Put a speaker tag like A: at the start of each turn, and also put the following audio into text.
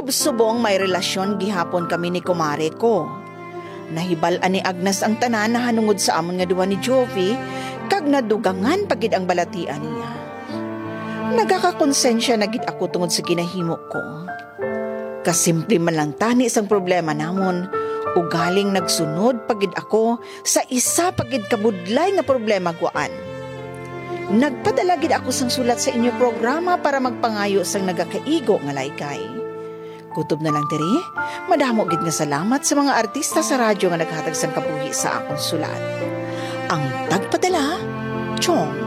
A: Subsubong may relasyon gihapon kami ni kumare ko. Nahibal-an ni Agnes ang tanan na hanungod sa amon nga duwa ni Jovi, kag nadugangan pagid ang balatian niya. Nagakakonsensya na gid ako tungod sa ginahimo ko. Kasimple man lang tani isang problema namon, ugaling nagsunod pagid ako sa isa pagid kabudlay nga problema guan. Nagpadala gid ako sang sulat sa inyo programa para magpangayo sang nagakaigo nga laykay. Kutob na lang diri, madamo gid nga salamat sa mga artista sa radyo nga naghatag sang kabuhi sa akong sulat. Ang tagpadala, Chong.